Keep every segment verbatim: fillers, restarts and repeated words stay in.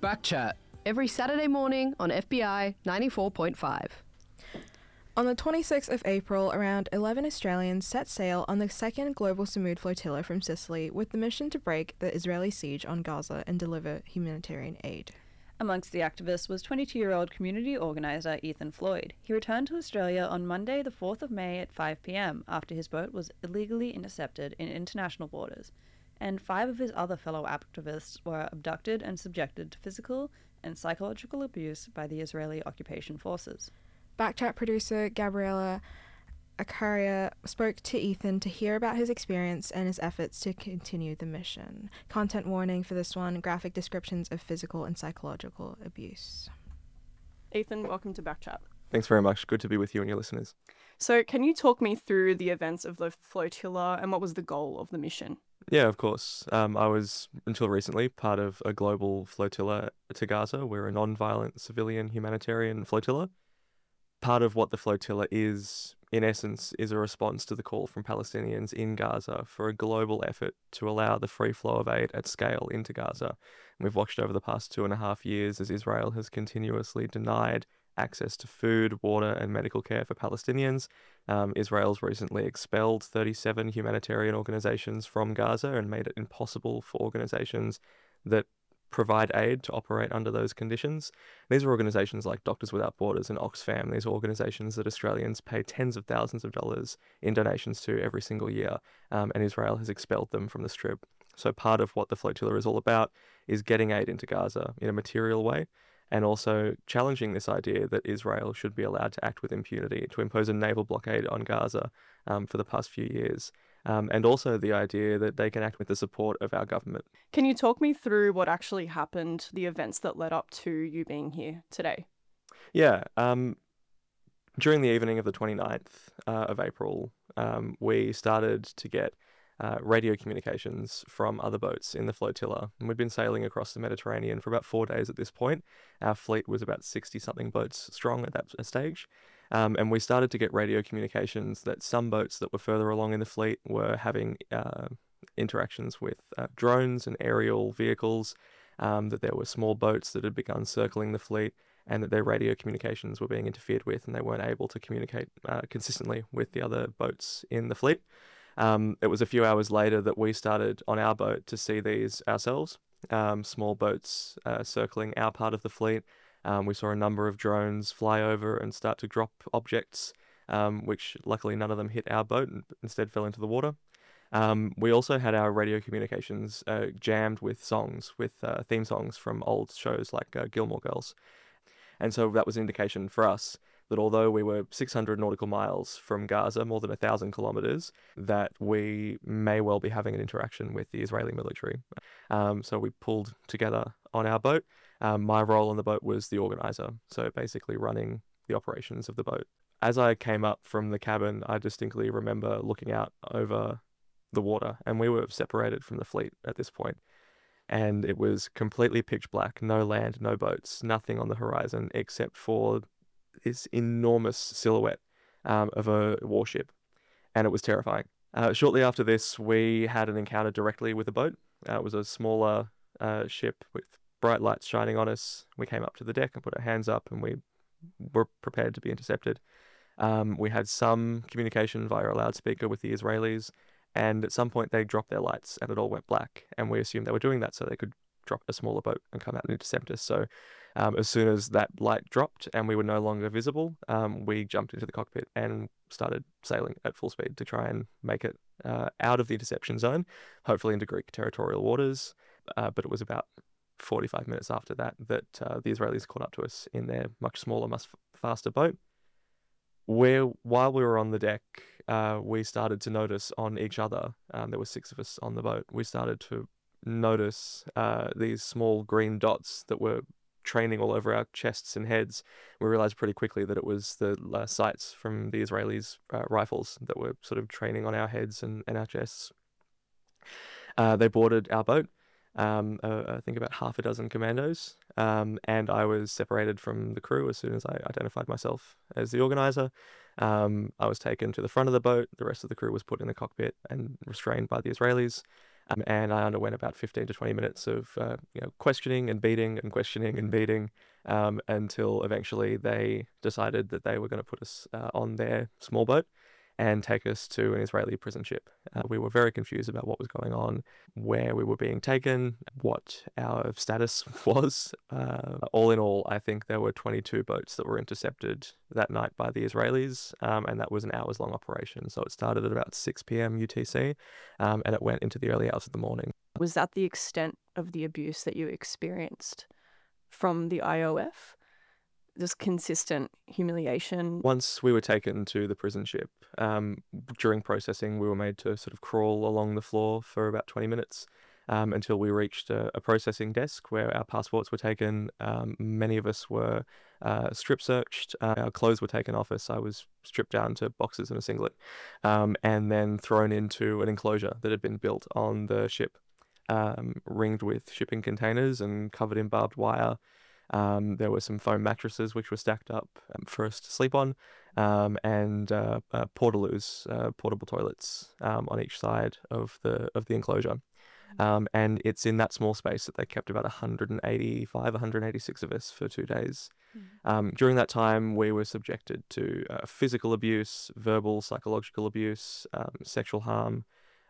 Backchat. Every Saturday morning on F B I ninety-four point five. On the twenty-sixth of April, around eleven Australians set sail on the second Global Samud flotilla from Sicily with the mission to break the Israeli siege on Gaza and deliver humanitarian aid. Amongst the activists was twenty-two-year-old community organiser Ethan Floyd. He returned to Australia on Monday the fourth of May at five p.m. after his boat was illegally intercepted in international waters, and five of his other fellow activists were abducted and subjected to physical and psychological abuse by the Israeli occupation forces. Backchat producer Gabriella Akaria spoke to Ethan to hear about his experience and his efforts to continue the mission. Content warning for this one, graphic descriptions of physical and psychological abuse. Ethan, welcome to Backchat. Thanks very much. Good to be with you and your listeners. So can you talk me through the events of the flotilla and what was the goal of the mission? Yeah, of course. Um, I was, until recently, part of a global flotilla to Gaza. We're a non-violent civilian humanitarian flotilla. Part of what the flotilla is, in essence, is a response to the call from Palestinians in Gaza for a global effort to allow the free flow of aid at scale into Gaza. We've watched over the past two and a half years as Israel has continuously denied access to food, water, and medical care for Palestinians. Um, Israel's recently expelled thirty-seven humanitarian organizations from Gaza and made it impossible for organizations that provide aid to operate under those conditions. These are organisations like Doctors Without Borders and Oxfam. These are organisations that Australians pay tens of thousands of dollars in donations to every single year, um, and Israel has expelled them from the Strip. So part of what the flotilla is all about is getting aid into Gaza in a material way, and also challenging this idea that Israel should be allowed to act with impunity, to impose a naval blockade on Gaza um, for the past few years. Um, and also the idea that they can act with the support of our government. Can you talk me through what actually happened, the events that led up to you being here today? Yeah. Um, during the evening of the twenty-ninth uh, of April, um, we started to get uh, radio communications from other boats in the flotilla. And we'd been sailing across the Mediterranean for about four days at this point. Our fleet was about sixty-something boats strong at that stage. Um, and we started to get radio communications that some boats that were further along in the fleet were having uh, interactions with uh, drones and aerial vehicles, um, that there were small boats that had begun circling the fleet, and that their radio communications were being interfered with and they weren't able to communicate uh, consistently with the other boats in the fleet. Um, it was a few hours later that we started on our boat to see these ourselves, um, small boats uh, circling our part of the fleet. Um, we saw a number of drones fly over and start to drop objects, um, which luckily none of them hit our boat and instead fell into the water. Um, we also had our radio communications uh, jammed with songs, with uh, theme songs from old shows like uh, Gilmore Girls. And so that was an indication for us that although we were six hundred nautical miles from Gaza, more than one thousand kilometres, that we may well be having an interaction with the Israeli military. Um, so we pulled together on our boat. Um, my role on the boat was the organiser, so basically running the operations of the boat. As I came up from the cabin, I distinctly remember looking out over the water, and we were separated from the fleet at this point. And it was completely pitch black, no land, no boats, nothing on the horizon except for this enormous silhouette um, of a warship, and it was terrifying. Uh, shortly after this, we had an encounter directly with a boat. Uh, it was a smaller uh, ship with bright lights shining on us. We came up to the deck and put our hands up, and we were prepared to be intercepted. Um, we had some communication via a loudspeaker with the Israelis, and at some point they dropped their lights and it all went black, and we assumed they were doing that so they could drop a smaller boat and come out and intercept us. So um, as soon as that light dropped and we were no longer visible, um, we jumped into the cockpit and started sailing at full speed to try and make it uh, out of the interception zone, hopefully into Greek territorial waters. Uh, but it was about forty-five minutes after that that uh, the Israelis caught up to us in their much smaller, much faster boat. Where while we were on the deck, uh, we started to notice on each other, um, there were six of us on the boat, we started to notice uh, these small green dots that were training all over our chests and heads. We realized pretty quickly that it was the uh, sights from the Israelis' uh, rifles that were sort of training on our heads and, and our chests. Uh, they boarded our boat. Um, uh, I think about half a dozen commandos, um, and I was separated from the crew as soon as I identified myself as the organizer. Um, I was taken to the front of the boat. The rest of the crew was put in the cockpit and restrained by the Israelis. Um, and I underwent about fifteen to twenty minutes of uh, you know, questioning and beating and questioning and beating um, until eventually they decided that they were going to put us uh, on their small boat and take us to an Israeli prison ship. Uh, we were very confused about what was going on, where we were being taken, what our status was. Uh, all in all, I think there were twenty-two boats that were intercepted that night by the Israelis, um, and that was an hours-long operation. So it started at about six p.m. U T C, um, and it went into the early hours of the morning. Was that the extent of the abuse that you experienced from the I O F? Just consistent humiliation? Once we were taken to the prison ship, um, during processing, we were made to sort of crawl along the floor for about twenty minutes um, until we reached a, a processing desk where our passports were taken. Um, many of us were uh, strip searched. Uh, our clothes were taken off us. I was stripped down to boxers and a singlet, um, and then thrown into an enclosure that had been built on the ship, um, ringed with shipping containers and covered in barbed wire. Um, there were some foam mattresses which were stacked up um, for us to sleep on, um, and uh, uh, portaloos, uh, portable toilets um, on each side of the of the enclosure. Um, and it's in that small space that they kept about one hundred eighty-five, one hundred eighty-six of us for two days. Um, during that time, we were subjected to uh, physical abuse, verbal, psychological abuse, um, sexual harm.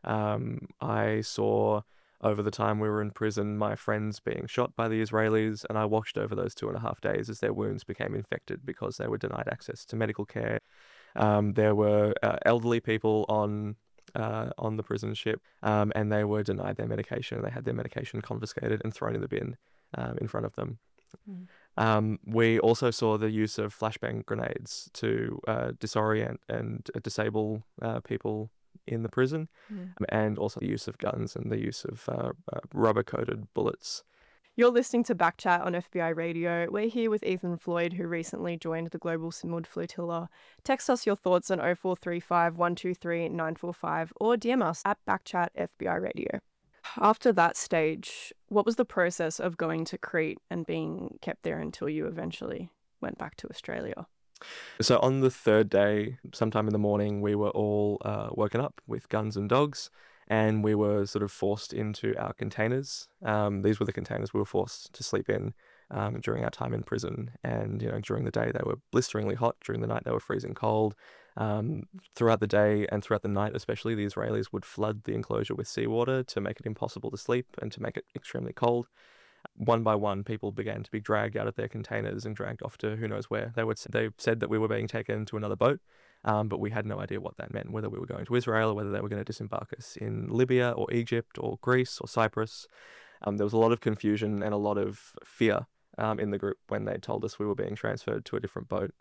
Um, I saw, over the time we were in prison, my friends being shot by the Israelis, and I watched over those two and a half days as their wounds became infected because they were denied access to medical care. Um, there were uh, elderly people on uh, on the prison ship, um, and they were denied their medication. They had their medication confiscated and thrown in the bin um, in front of them. Mm. Um, we also saw the use of flashbang grenades to uh, disorient and uh, disable uh, people in the prison, mm. um, and also the use of guns and the use of uh, uh, rubber-coated bullets. You're listening to Backchat on F B I Radio. We're here with Ethan Floyd, who recently joined the Global Simud Flotilla. Text us your thoughts on oh four three five, one two three, nine four five or D M us at Backchat F B I Radio. After that stage, what was the process of going to Crete and being kept there until you eventually went back to Australia? So on the third day, sometime in the morning, we were all uh, woken up with guns and dogs, and we were sort of forced into our containers. Um, these were the containers we were forced to sleep in um, during our time in prison. And, you know, during the day, they were blisteringly hot. During the night, they were freezing cold. Um, throughout the day and throughout the night, especially, the Israelis would flood the enclosure with seawater to make it impossible to sleep and to make it extremely cold. One by one, people began to be dragged out of their containers and dragged off to who knows where. They would they said that we were being taken to another boat, um, but we had no idea what that meant, whether we were going to Israel or whether they were going to disembark us in Libya or Egypt or Greece or Cyprus. Um, there was a lot of confusion and a lot of fear um, in the group when they told us we were being transferred to a different boat.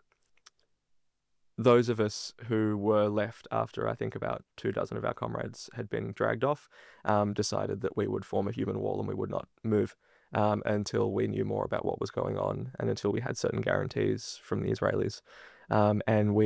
Those of us who were left after, I think, about two dozen of our comrades had been dragged off, um, decided that we would form a human wall and we would not move um, until we knew more about what was going on and until we had certain guarantees from the Israelis. Um, and we